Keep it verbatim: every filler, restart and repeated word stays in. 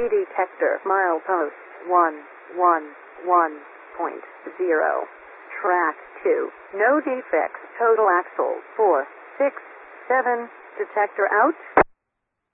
detector, milepost one one one point zero. Track two, no defects, total axle four six seven. Detector out.